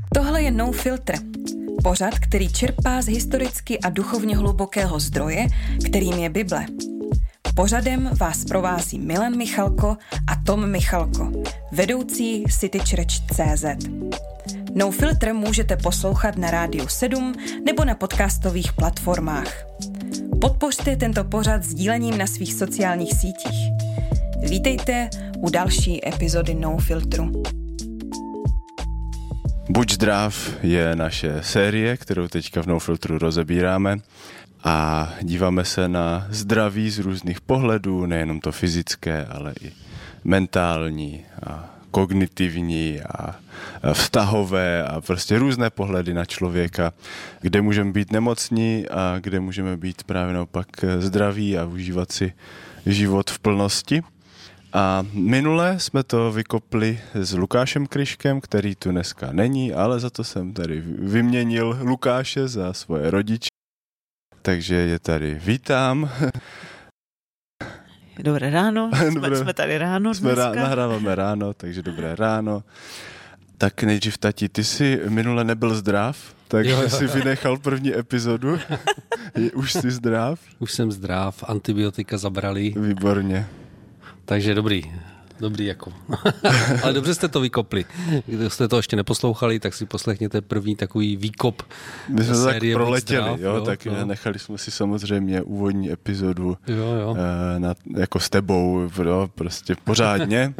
Tohle je No Filter. Pořad, který čerpá z historicky a duchovně hlubokého zdroje, kterým je Bible. Pořadem vás provází Milan Michalko a Tom Michalko, vedoucí citychurch.cz. No Filter můžete poslouchat na Rádiu 7 nebo na podcastových platformách. Podpořte tento pořad sdílením na svých sociálních sítích. Vítejte u další epizody No Filtru. Buď zdrav je naše série, kterou teďka v No Filtru rozebíráme a díváme se na zdraví z různých pohledů, nejenom to fyzické, ale i mentální a kognitivní a vztahové a prostě různé pohledy na člověka, kde můžeme být nemocní a kde můžeme být právě naopak zdraví a užívat si život v plnosti. A minule jsme to vykopli s Lukášem Kryškem, který tu dneska není, ale za to jsem tady vyměnil Lukáše za svoje rodiče. Takže je tady vítám. Dobré ráno, jsme tady ráno dneska. Nahráváme ráno, takže dobré ráno. Tak nejdřív, tati, ty jsi minule nebyl zdrav, takže jsi vynechal první epizodu. Už jsi zdrav? Už jsem zdrav, antibiotika zabrali. Výborně. Takže dobrý jako. Ale dobře jste to vykopli. Když jste to ještě neposlouchali, tak si poslechněte první takový výkop. My jsme série tak proletěli, zdrav, tak nechali jsme si samozřejmě úvodní epizodu jo. jako s tebou, prostě pořádně.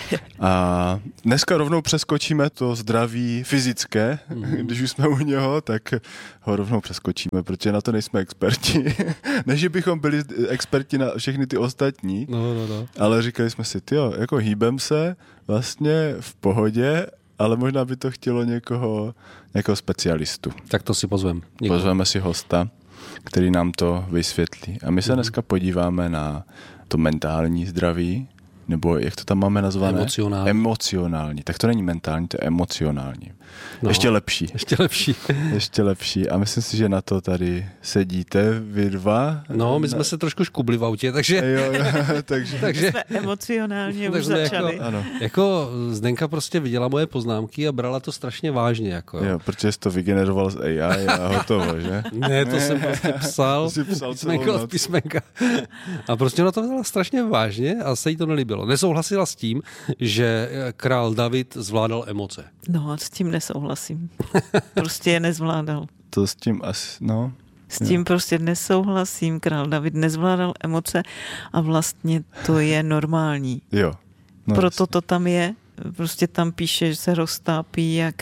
A dneska rovnou přeskočíme to zdraví fyzické. Když už jsme u něho, tak ho rovnou přeskočíme, protože na to nejsme experti. Ne, že bychom byli experti na všechny ty ostatní, ale říkali jsme si, jako hýbem se vlastně v pohodě, ale možná by to chtělo někoho specialistu. Tak to si pozveme. Pozveme si hosta, který nám to vysvětlí. A my se dneska podíváme na to mentální zdraví, nebo jak to tam máme nazvané? Emocionální. Tak to není mentální, to je emocionální. No, ještě lepší. A myslím si, že na to tady sedíte vy dva. No, my jsme se trošku škubli v autě, takže... takže jsme emocionálně už začali. Jako Zdenka prostě viděla moje poznámky a brala to strašně vážně. Jo, protože jsi to vygeneroval z AI a hotovo, že? Ne, to jsem prostě psal písmenko od písmenka. A prostě ona to vzala strašně vážně a se jí to nelíbilo. Nesouhlasila s tím, že král David zvládal emoce. No, s tím nesouhlasím. Prostě je nezvládal. To s tím asi, S tím prostě nesouhlasím. Král David nezvládal emoce a vlastně to je normální. Jo. Proto to tam je. Prostě tam píše, že se roztápí jak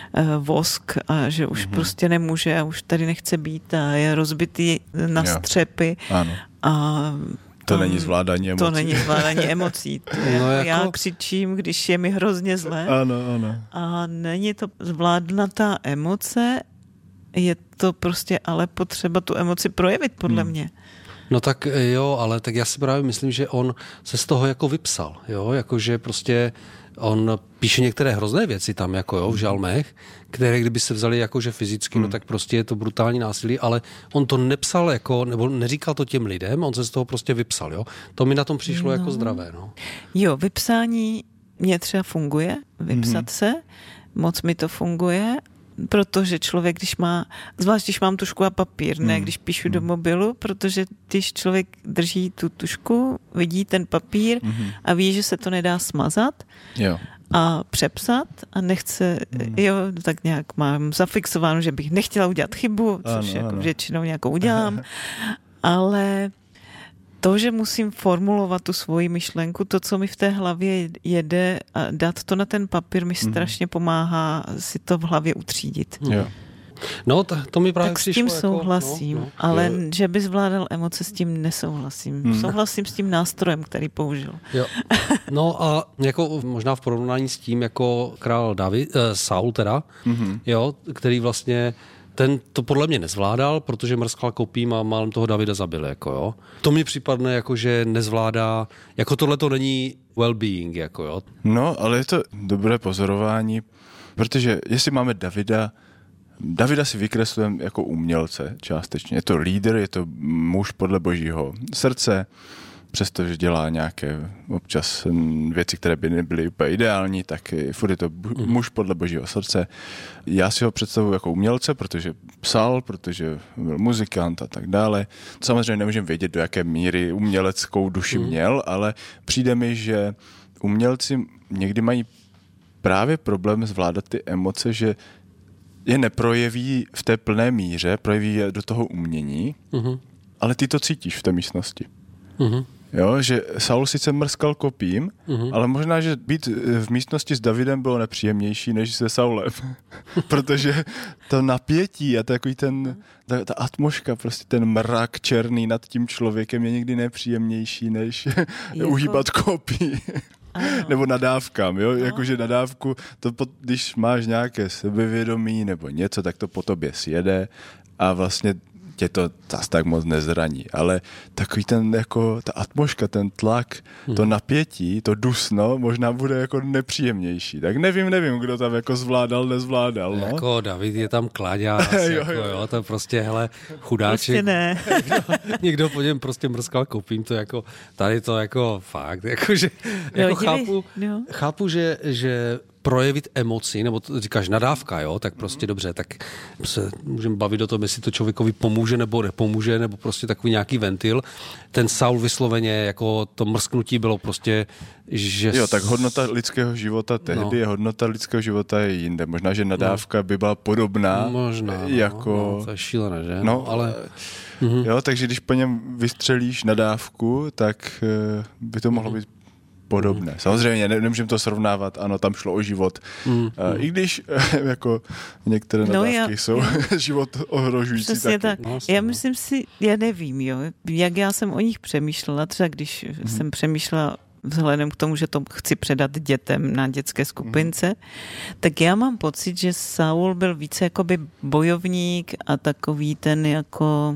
vosk a že už prostě nemůže a už tady nechce být a je rozbitý na střepy. Ano. A to není zvládání emocí. To není zvládání emocí. Já křičím, když je mi hrozně zlé. Ano. A není to zvládnutá emoce, je to prostě ale potřeba tu emoci projevit, podle mě. No tak jo, ale tak já si právě myslím, že on se z toho jako vypsal, jakože prostě on píše některé hrozné věci tam, v žalmech, které kdyby se vzali jakože fyzicky, no tak prostě je to brutální násilí, ale on to nepsal nebo neříkal to těm lidem, on se z toho prostě vypsal, To mi na tom přišlo jako zdravé, Jo, vypsání mě třeba funguje, vypsat se, moc mi to funguje, protože člověk, zvlášť když mám tušku a papír, ne když píšu do mobilu, protože když člověk drží tu tušku, vidí ten papír a ví, že se to nedá smazat a přepsat a nechce, tak nějak mám zafixováno, že bych nechtěla udělat chybu, což většinou nějakou udělám, ale to, že musím formulovat tu svoji myšlenku, to, co mi v té hlavě jede a dát to na ten papír, mi strašně pomáhá si to v hlavě utřídit. Jo. No, to mi právě přišlo. Tak s tím souhlasím, ale že by zvládal emoce, s tím nesouhlasím. Souhlasím s tím nástrojem, který použil. Jo. No a možná v porovnání s tím, jako král Saul teda, který vlastně ten to podle mě nezvládal, protože mrskal kopím a málem toho Davida zabil, To mi připadne, že nezvládá, tohle to není well-being, No, ale je to dobré pozorování, protože jestli máme Davida si vykreslujeme jako umělce částečně. Je to lídr, je to muž podle božího srdce, přestože dělá nějaké občas věci, které by nebyly úplně ideální, tak furt je to muž podle božího srdce. Já si ho představuji jako umělce, protože psal, protože byl muzikant a tak dále. Samozřejmě nemůžeme vědět, do jaké míry uměleckou duši měl, ale přijde mi, že umělci někdy mají právě problém zvládat ty emoce, že je neprojeví v té plné míře, projeví je do toho umění, ale ty to cítíš v té místnosti. Jo, že Saul sice mrskal kopím, ale možná, že být v místnosti s Davidem bylo nepříjemnější než se Saulem. Protože to napětí a takový ta atmosféra, prostě ten mrak černý nad tím člověkem je někdy nepříjemnější než uhýbat kopí. Nebo nadávkám, jo? Jakože nadávku, když máš nějaké sebevědomí nebo něco, tak to po tobě sjede a vlastně tě to zas tak moc nezraní, ale takový ta atmosféra, ten tlak, to napětí, to dusno možná bude jako nepříjemnější. Tak nevím, kdo tam jako zvládal, nezvládal. No? Jako David je tam kláďa, jo, to prostě, hele, chudáček. Prostě ne. Někdo po něm prostě mrskal kopím, to jako, tady to jako fakt, jakože, jako chápu, že projevit emoci, nebo to říkáš nadávka, jo, tak prostě dobře, tak se můžeme bavit o tom, jestli to člověkovi pomůže nebo nepomůže, nebo prostě takový nějaký ventil. Ten Saul vysloveně, jako to mrsknutí bylo prostě, že... Jo, tak hodnota lidského života tehdy je hodnota lidského života je jinde. Možná, že nadávka by byla podobná. Možná, jako... to je šílené, že? No, ale... Jo, takže když po něm vystřelíš nadávku, tak by to mohlo být podobné. Samozřejmě nemůžeme to srovnávat, ano, tam šlo o život. I když jako některé nadávky jsou život ohrožující. Přesně tak. Já myslím si, já nevím, jo, jak já jsem o nich přemýšlela, třeba když jsem přemýšlela vzhledem k tomu, že to chci předat dětem na dětské skupince, tak já mám pocit, že Saul byl více jakoby bojovník a takový ten jako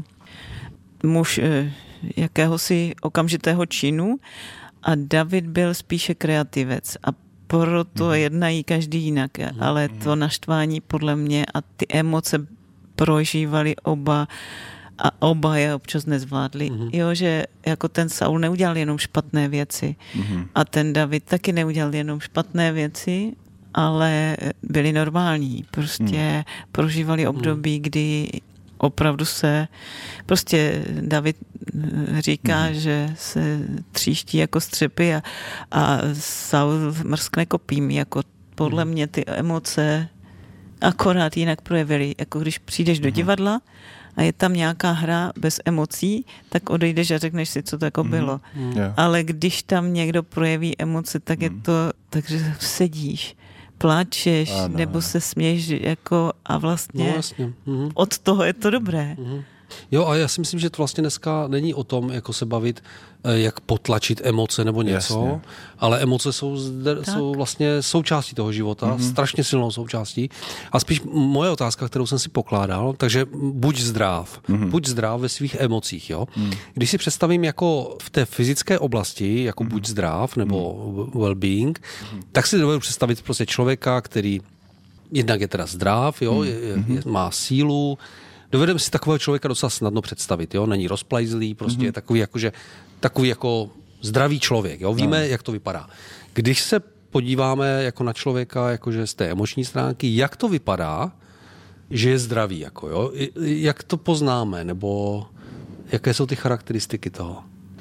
muž jakéhosi okamžitého činu, a David byl spíše kreativec a proto jednají každý jinak, ale to naštvání podle mě a ty emoce prožívali oba a oba je občas nezvládli. Jo, že jako ten Saul neudělal jenom špatné věci a ten David taky neudělal jenom špatné věci, ale byli normální. Prostě prožívali období, kdy opravdu se prostě David říká, že se tříští jako střepy a Saul mrskne kopím. Jako podle mě ty emoce akorát jinak projevily. Jako když přijdeš do divadla a je tam nějaká hra bez emocí, tak odejdeš a řekneš si, co to jako bylo. Ale když tam někdo projeví emoce, tak je to, takže sedíš, pláčeš, nebo se směješ jako a vlastně od toho je to dobré. Jo, a já si myslím, že to vlastně dneska není o tom, jako se bavit, jak potlačit emoce nebo něco, ale emoce jsou vlastně součástí toho života, strašně silnou součástí. A spíš moje otázka, kterou jsem si pokládal, takže buď zdrav ve svých emocích, jo. Když si představím jako v té fyzické oblasti, jako buď zdrav nebo well-being, tak si dovedu představit prostě člověka, který jednak je teda zdrav, jo, má sílu. Dovedeme si takového člověka docela snadno představit, jo, není rozplajzlý, prostě takový jako zdravý člověk, jo, víme, jak to vypadá. Když se podíváme jako na člověka, jakože z té emoční stránky, jak to vypadá, že je zdravý, jako jo, jak to poznáme, nebo jaké jsou ty charakteristiky toho?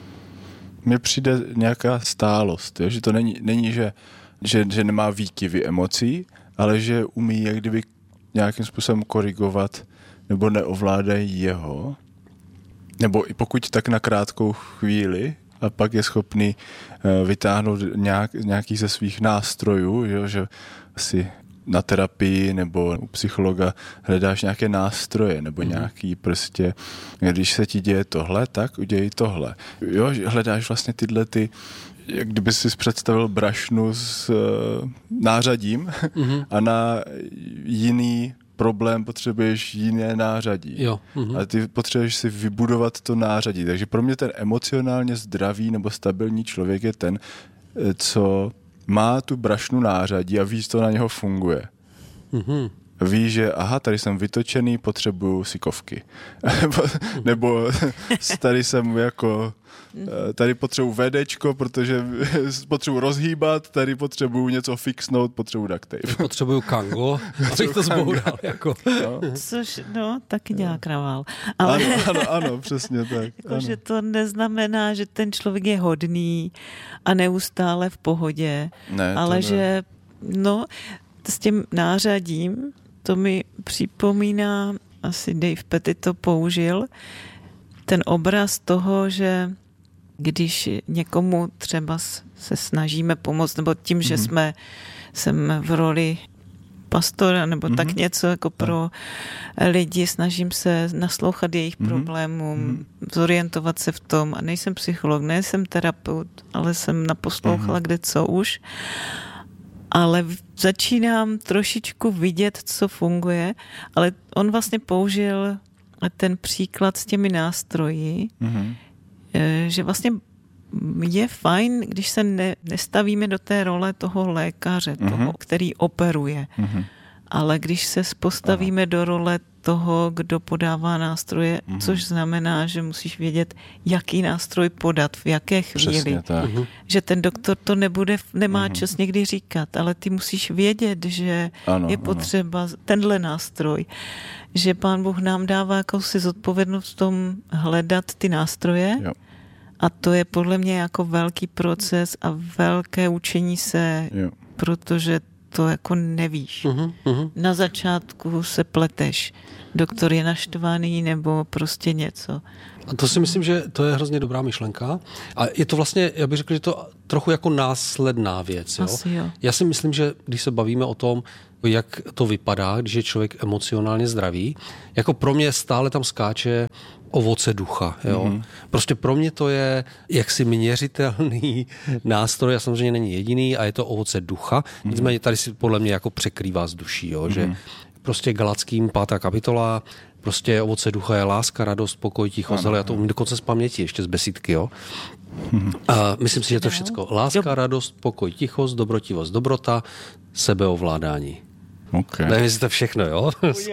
Mně přijde nějaká stálost, jo, že to není že nemá výkyvy emocí, ale že umí jak kdyby nějakým způsobem korigovat nebo neovládají jeho, nebo i pokud tak na krátkou chvíli a pak je schopný vytáhnout nějaký ze svých nástrojů, že si na terapii nebo u psychologa hledáš nějaké nástroje nebo nějaký prostě, když se ti děje tohle, tak udělej tohle. Jo, hledáš vlastně tyhle jak kdyby si představil brašnu s nářadím a na jiný problém potřebuješ jiné nářadí. Jo. A ty potřebuješ si vybudovat to nářadí. Takže pro mě ten emocionálně zdravý nebo stabilní člověk je ten, co má tu brašnu nářadí a ví, co na něho funguje. ví, že aha, tady jsem vytočený, potřebuju sikovky. Nebo tady jsem jako, tady potřebuju VDčko, protože potřebuju rozhýbat, tady potřebuju něco fixnout, potřebuju duct tape. Potřebuju kango, abych to zboural. Jako. Což, taky dělá kravál. Ale Ano, přesně tak. Jako, že to neznamená, že ten člověk je hodný a neustále v pohodě, Ne, ale že s tím nářadím, to mi připomíná, asi Dave Petty to použil, ten obraz toho, že když někomu třeba se snažíme pomoct, nebo tím, že jsem v roli pastora, nebo tak něco jako pro lidi, snažím se naslouchat jejich problémům, zorientovat se v tom a nejsem psycholog, nejsem terapeut, ale jsem naposlouchala kde co už, ale začínám trošičku vidět, co funguje, ale on vlastně použil ten příklad s těmi nástroji, že vlastně je fajn, když se nestavíme do té role toho lékaře, toho, který operuje. Ale když se postavíme do role toho, kdo podává nástroje, což znamená, že musíš vědět, jaký nástroj podat, v jaké chvíli. Že ten doktor to nemá čas někdy říkat, ale ty musíš vědět, že je potřeba tenhle nástroj. Že Pán Bůh nám dává jakousi zodpovědnost v tom hledat ty nástroje. Jo. A to je podle mě jako velký proces a velké učení se, protože to jako nevíš. Na začátku se pleteš. Doktor je naštvaný nebo prostě něco. A to si myslím, že to je hrozně dobrá myšlenka. A je to vlastně, já bych řekl, že to trochu jako následná věc. Jo? Asi jo. Já si myslím, že když se bavíme o tom, jak to vypadá, když je člověk emocionálně zdravý, jako pro mě stále tam skáče ovoce ducha. Jo? Prostě pro mě to je jaksi měřitelný nástroj a samozřejmě není jediný a je to ovoce ducha. Nicméně tady si podle mě jako překrývá s duší, jo? Že prostě Galackým 5. kapitola, prostě ovoce ducha je láska, radost, pokoj, tichost, ale já to umím dokonce z paměti, ještě z besídky, jo. A myslím si, že to všecko. Láska, radost, pokoj, tichost, dobrotivost, dobrota, sebeovládání. Okay. Nevím, jestli to všechno, jo?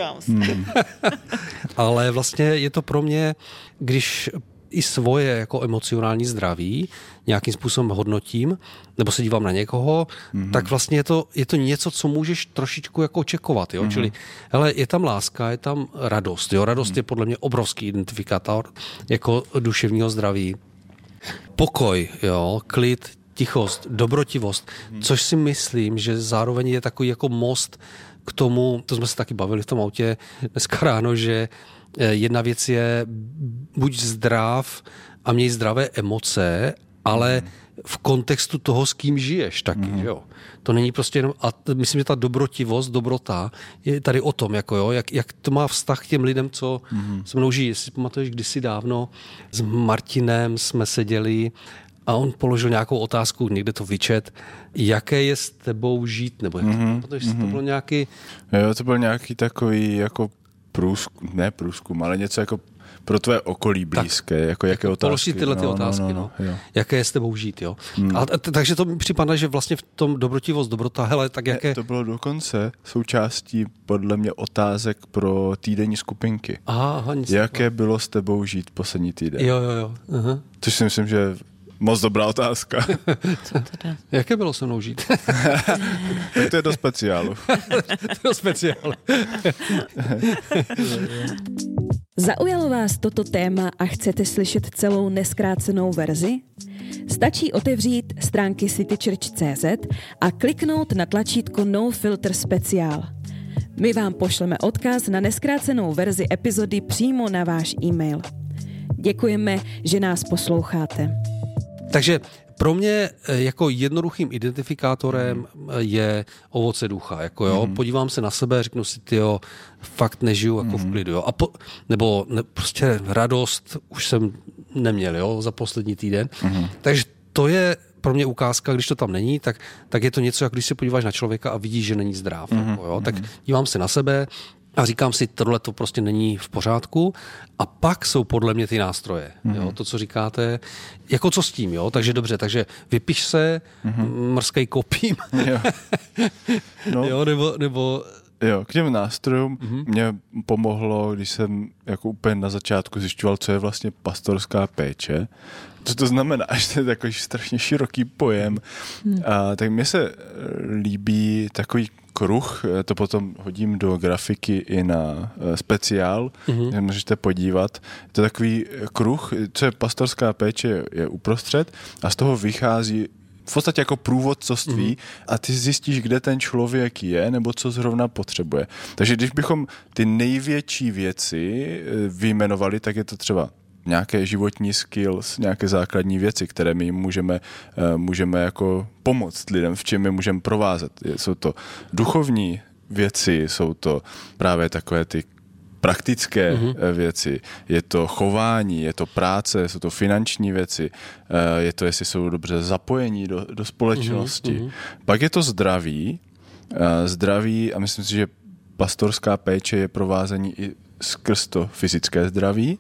Ale vlastně je to pro mě, když i svoje jako emocionální zdraví nějakým způsobem hodnotím, nebo se dívám na někoho, tak vlastně je to něco, co můžeš trošičku jako čekovat, jo? Čili, hele, je tam láska, je tam radost, jo? Radost je podle mě obrovský identifikátor jako duševního zdraví. Pokoj, jo? Klid, tichost, dobrotivost, což si myslím, že zároveň je takový jako most k tomu, to jsme se taky bavili v tom autě dneska ráno, že jedna věc je buď zdrav a měj zdravé emoce, ale v kontextu toho, s kým žiješ taky, jo. To není prostě jenom, a myslím, že ta dobrotivost, dobrota je tady o tom, jako jo, jak to má vztah k těm lidem, co se mnou žijí. Jestli pamatuješ, kdysi dávno s Martinem jsme seděli a on položil nějakou otázku, někde to vyčet, jaké je s tebou žít, nebo jak to bylo nějaký... Jo, to byl nějaký takový jako průzkum, ale něco jako pro tvé okolí blízké, tak, jako jaké otázky. Položit tyhle ty otázky, jaké je s tebou žít, jo. Takže to mi připadá, že vlastně v tom dobrotivost, dobrota, hele, tak jaké... Ne, to bylo dokonce součástí podle mě otázek pro týdenní skupinky. Aha, jaké bylo s tebou žít poslední týden? Jo. Aha. Což si myslím, že moc dobrá otázka. Co teda? Jaké bylo se mnou žít? Tak to je do speciálu. Zaujalo vás toto téma a chcete slyšet celou nezkrácenou verzi? Stačí otevřít stránky citychurch.cz a kliknout na tlačítko No Filter Speciál. My vám pošleme odkaz na nezkrácenou verzi epizody přímo na váš e-mail. Děkujeme, že nás posloucháte. Takže pro mě jako jednoduchým identifikátorem je ovoce ducha. Jako jo, podívám se na sebe, řeknu si, tyjo, fakt nežiju jako v klidu. Jo. Prostě radost už jsem neměl, jo, za poslední týden. Takže to je pro mě ukázka, když to tam není, tak je to něco, jak když se podíváš na člověka a vidíš, že není zdrav. Jako, jo. Tak dívám se na sebe a říkám si, tohle to prostě není v pořádku. A pak jsou podle mě ty nástroje. Jo, to, co říkáte, jako co s tím, jo? Takže dobře, takže vypiš se, mrskej kopím. Jo. No. Jo, nebo Jo, k těm nástrojům mě pomohlo, když jsem jako úplně na začátku zjišťoval, co je vlastně pastorská péče. Co to znamená, že to je takový strašně široký pojem. A tak mně se líbí takový kruh, to potom hodím do grafiky i na speciál, můžete podívat. To je takový kruh, co je pastorská péče, je uprostřed a z toho vychází v podstatě jako průvodcovství a ty zjistíš, kde ten člověk je nebo co zrovna potřebuje. Takže když bychom ty největší věci vyjmenovali, tak je to třeba nějaké životní skills, nějaké základní věci, které my můžeme jako pomoct lidem, v čem je můžeme provázet. Jsou to duchovní věci, jsou to právě takové ty praktické věci, je to chování, je to práce, jsou to finanční věci, je to, jestli jsou dobře zapojení do společnosti. Pak je to zdraví a myslím si, že pastorská péče je provázení i skrz to fyzické zdraví.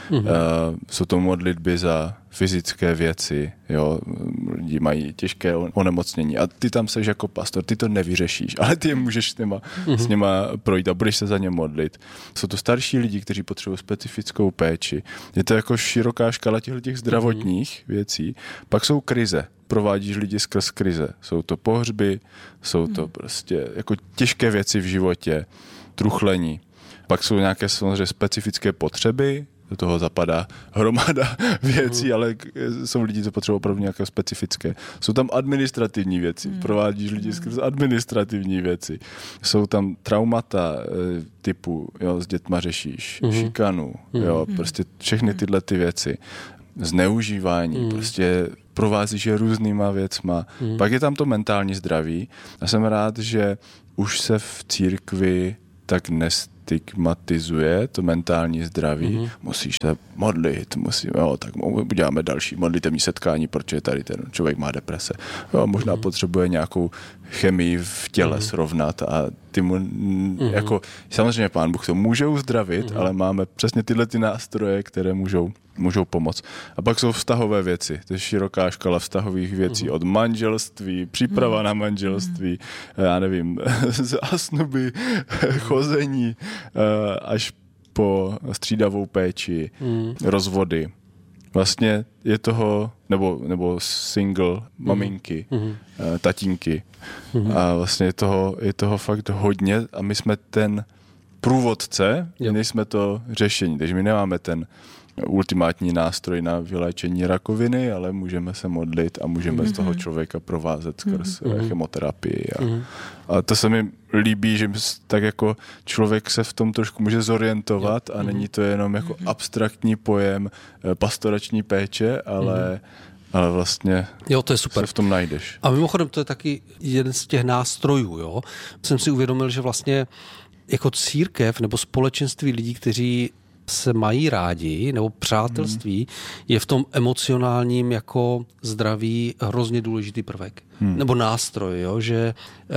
Jsou to modlitby za fyzické věci, jo, lidi mají těžké onemocnění a ty tam seš jako pastor, ty to nevyřešíš, ale ty je můžeš s něma projít a budeš se za ně modlit. Jsou to starší lidi, kteří potřebují specifickou péči. Je to jako široká škala těch zdravotních věcí. Pak jsou krize, provádíš lidi skrz krize. Jsou to pohřby, jsou to prostě jako těžké věci v životě, truchlení. Pak jsou nějaké samozřejmě specifické potřeby, do toho zapadá hromada věcí, ale jsou lidi, co potřebují opravdu nějaké specifické. Jsou tam administrativní věci, provádíš lidi skrz administrativní věci. Jsou tam traumata typu, jo, s dětma řešíš, šikanu, jo, prostě všechny tyhle ty věci. Zneužívání, prostě provázíš je různýma věcma. Pak je tam to mentální zdraví a jsem rád, že už se v církvi tak stigmatizuje to mentální zdraví. Musíš se modlit, tak uděláme další modlitevní setkání, protože tady ten člověk má deprese. Jo, možná potřebuje nějakou chemii v těle srovnat a ty mu, jako samozřejmě Pán Bůh to může uzdravit, ale máme přesně tyhle ty nástroje, které můžou pomoct. A pak jsou vztahové věci. To je široká škala vztahových věcí. Od manželství, příprava na manželství, já nevím, zásnuby, chození, až po střídavou péči, rozvody. Vlastně je toho, nebo single, maminky, tatínky. A vlastně je toho fakt hodně a my jsme ten průvodce, nejsme to řešení. Takže my nemáme ten ultimátní nástroj na vyléčení rakoviny, ale můžeme se modlit a můžeme z toho člověka provázet skrz chemoterapii. A to se mi líbí, že tak jako člověk se v tom trošku může zorientovat a není to jenom jako abstraktní pojem pastorační péče, ale vlastně to je super. Se v tom najdeš. A mimochodem to je taky jeden z těch nástrojů. Jo? Jsem si uvědomil, že vlastně jako církev nebo společenství lidí, kteří se mají rádi, nebo přátelství, je v tom emocionálním jako zdraví hrozně důležitý prvek. Nebo nástroj, jo? Že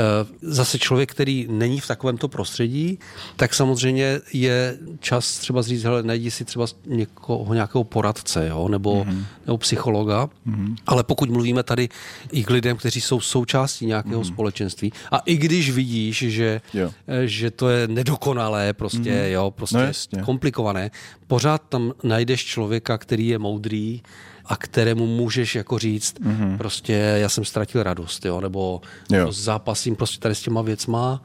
zase člověk, který není v takovémto prostředí, tak samozřejmě je čas třeba říct, hele, najdi si třeba nějakého poradce, jo? Nebo psychologa, ale pokud mluvíme tady i k lidem, kteří jsou součástí nějakého společenství a i když vidíš, že to je nedokonalé, prostě, komplikované, pořád tam najdeš člověka, který je moudrý a kterému můžeš jako říct, prostě já jsem ztratil radost, nebo zápasím prostě tady s těma věcma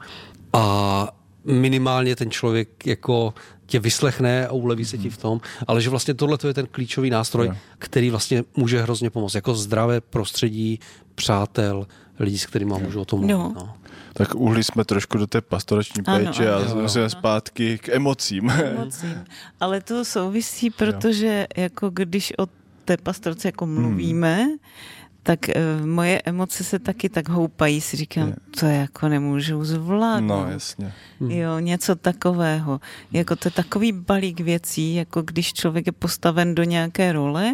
a minimálně ten člověk jako tě vyslechne a uleví se ti v tom, ale že vlastně tohle je ten klíčový nástroj, který vlastně může hrozně pomoct. Jako zdravé prostředí, přátel, lidí, s kterými můžu o tom mluvit. No. Tak uhli jsme trošku do té pastorační péče a musíme zpátky k emocím. Ale to souvisí, protože jako když o té pastorce jako mluvíme, tak moje emoce se taky tak houpají, si říkám, to jako nemůžu zvládnout. No, jasně. Jo, něco takového. Jako to je takový balík věcí, jako když člověk je postaven do nějaké role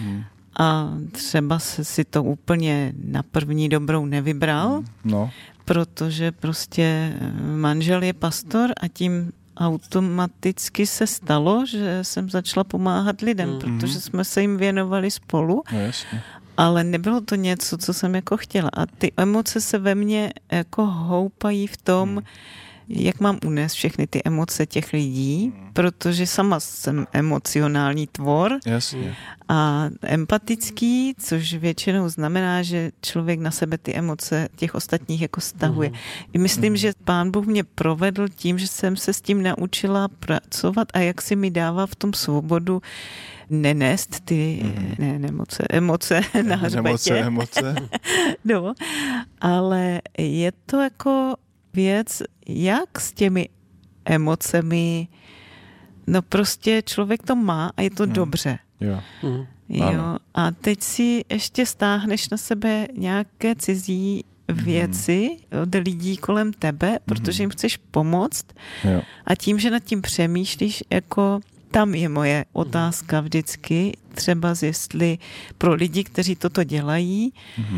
a třeba si to úplně na první dobrou nevybral, protože prostě manžel je pastor a tím automaticky se stalo, že jsem začala pomáhat lidem, protože jsme se jim věnovali spolu. No, jasně. Ale nebylo to něco, co jsem jako chtěla. A ty emoce se ve mně jako houpají v tom, jak mám unést všechny ty emoce těch lidí, protože sama jsem emocionální tvor. Jasně. A empatický, což většinou znamená, že člověk na sebe ty emoce těch ostatních jako stahuje. I myslím, že Pán Bůh mě provedl tím, že jsem se s tím naučila pracovat a jak si mi dává v tom svobodu nenést ty emoce na hřbetě. Emoce. No, ale je to jako věc, jak s těmi emocemi, no prostě člověk to má a je to dobře. Jo. Jo. A teď si ještě stáhneš na sebe nějaké cizí věci od lidí kolem tebe, protože jim chceš pomoct. Jo. A tím, že nad tím přemýšlíš, jako tam je moje otázka vždycky, třeba jestli pro lidi, kteří toto dělají,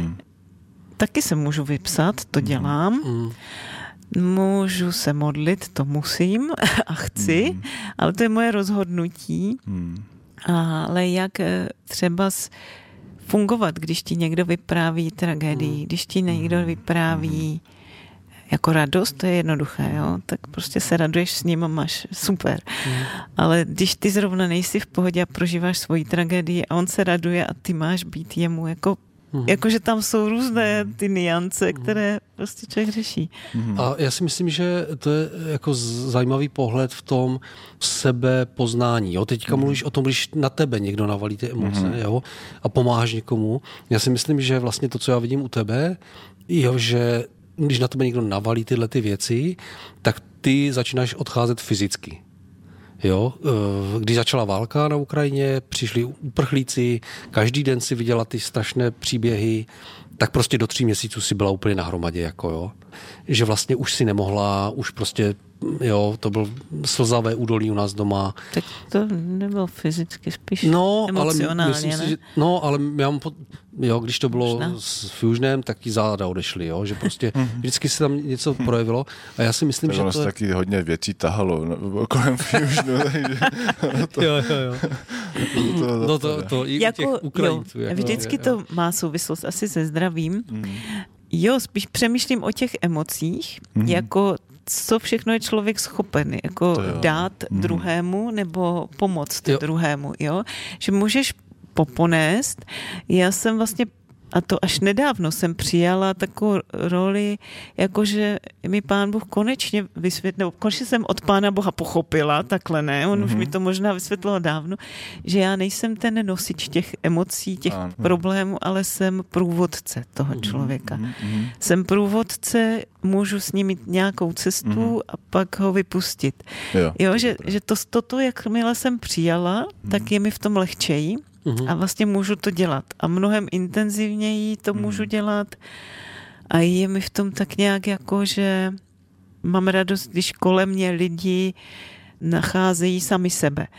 taky se můžu vypsat, to dělám. Můžu se modlit, to musím a chci, ale to je moje rozhodnutí. Ale jak třeba fungovat, když ti někdo vypráví tragédii, když ti někdo vypráví jako radost, to je jednoduché, jo? Tak prostě se raduješ s ním a máš super. Ale když ty zrovna nejsi v pohodě a prožíváš svoji tragédii a on se raduje a ty máš být jemu jakože tam jsou různé ty niance, které prostě člověk řeší. A já si myslím, že to je jako zajímavý pohled v tom sebepoznání. Jo? Teďka mluvíš o tom, když na tebe někdo navalí ty emoce, jo? A pomáháš někomu. Já si myslím, že vlastně to, co já vidím u tebe, jo, že když na tebe někdo navalí tyhle ty věci, tak ty začínáš odcházet fyzicky. Jo, když začala válka na Ukrajině, přišli uprchlíci, každý den si viděla ty strašné příběhy, tak prostě do 3 měsíců si byla úplně nahromadě, jako jo. Že vlastně už si nemohla, už prostě, jo, to byl slzavé údolí u nás doma. Tak to nebylo fyzicky, spíš emocionálně, ale myslím si, že, ale já mám když to bylo s Fusionem, tak ti záda odešly, jo, že prostě vždycky se tam něco projevilo a já si myslím, že to taky hodně věcí tahalo kolem Fusionu, takže to i jako, těch Ukrajinců. Vždycky to má souvislost asi se zdravím. Jo, spíš přemýšlím o těch emocích, jako co všechno je člověk schopen, jako dát druhému nebo pomoct druhému, jo? Že můžeš poponést. Já jsem vlastně, a to až nedávno jsem přijala takovou roli, jakože mi Pán Bůh konečně vysvětlil, konečně jsem od Pána Boha pochopila, takhle ne, on už mi to možná vysvětlil dávno, že já nejsem ten nosič těch emocí, těch problémů, ale jsem průvodce toho člověka. Jsem průvodce, můžu s ním mít nějakou cestu a pak ho vypustit. Jo, že toto, jakmile jsem přijala, tak je mi v tom lehčeji. A vlastně můžu to dělat. A mnohem intenzivněji to můžu dělat. A je mi v tom tak nějak jako, že mám radost, když kolem mě lidi nacházejí sami sebe.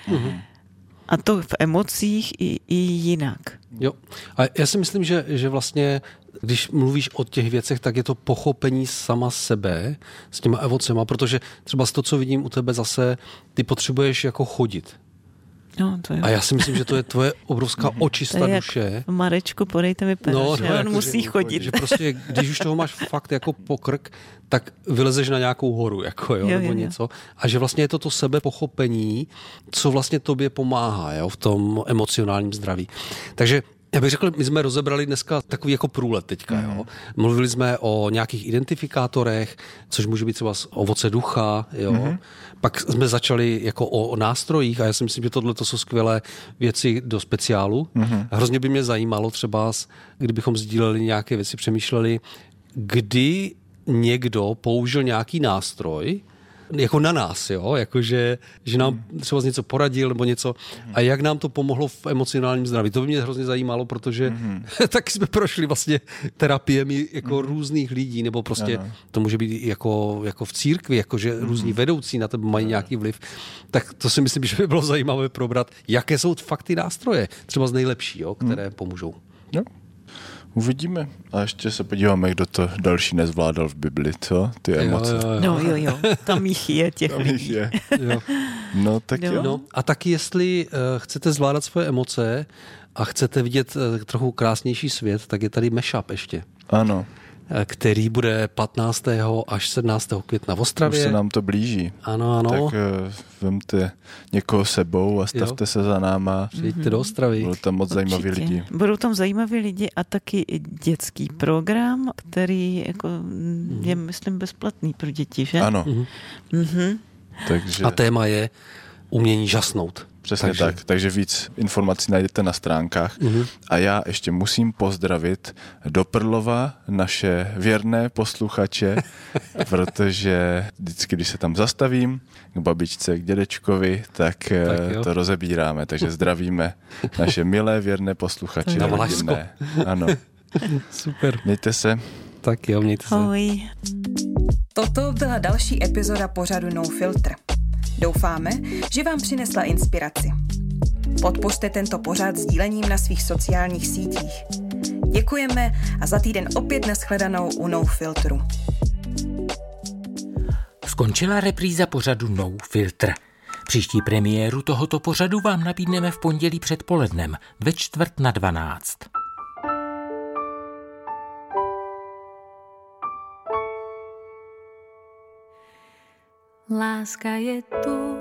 A to v emocích i jinak. Jo. A já si myslím, že vlastně, když mluvíš o těch věcech, tak je to pochopení sama sebe s těma emocema, protože třeba z toho, co vidím u tebe zase, ty potřebuješ jako chodit. No, to je. A já si myslím, že to je tvoje obrovská očista duše. Marečku, podejte mi peníze, on musí chodit. Že prostě, když už toho máš fakt jako pokrk, tak vylezeš na nějakou horu, jako nebo něco. A že vlastně je to sebepochopení, co vlastně tobě pomáhá, v tom emocionálním zdraví. Takže já bych řekl, my jsme rozebrali dneska takový jako průlet teďka. Jo. Mluvili jsme o nějakých identifikátorech, což může být třeba ovoce ducha. Jo. Pak jsme začali jako o nástrojích a já si myslím, že tohle jsou skvělé věci do speciálu. Hrozně by mě zajímalo třeba, kdybychom sdíleli nějaké věci, přemýšleli, kdy někdo použil nějaký nástroj, jako na nás, jakože, že nám třeba něco poradil nebo něco a jak nám to pomohlo v emocionálním zdraví. To by mě hrozně zajímalo, protože taky jsme prošli vlastně terapiemi jako různých lidí, nebo prostě to může být jako v církvi, jakože různí vedoucí na tebe mají nějaký vliv. Tak to si myslím, že by bylo zajímavé probrat, jaké jsou fakt ty nástroje, třeba z nejlepší, které pomůžou. Jo. Uvidíme. A ještě se podíváme, kdo to další nezvládal v Bibli, co? Ty emoce. Jo. Tam jich je těch lidí. No, tak jo. No, a taky, jestli chcete zvládat svoje emoce a chcete vidět trochu krásnější svět, tak je tady mashup ještě. Ano. který bude 15. až 17. května v Ostravě. Už se nám to blíží. Ano. Tak vemte někoho sebou a stavte se za náma. Přijďte do Ostravy. Budou tam moc zajímaví lidi. Budou tam zajímaví lidi a taky dětský program, který jako je, myslím, bezplatný pro děti, že? Ano. Takže... A téma je umění žasnout. Přesně tak. Takže víc informací najdete na stránkách. A já ještě musím pozdravit do Prlova naše věrné posluchače, protože vždycky, když se tam zastavím k babičce, k dědečkovi, tak to rozebíráme. Takže zdravíme naše milé věrné posluchače. Na Valašsko. Ano. Super. Mějte se. Tak jo, mějte se. Ahoj. Toto byla další epizoda pořadu No Filter. Doufáme, že vám přinesla inspiraci. Podpořte tento pořad sdílením na svých sociálních sítích. Děkujeme a za týden opět nashledanou u No Filtru. Skončila repríza pořadu No Filter. Příští premiéru tohoto pořadu vám nabídneme v pondělí předpolednem ve 11:45. Láska je tu,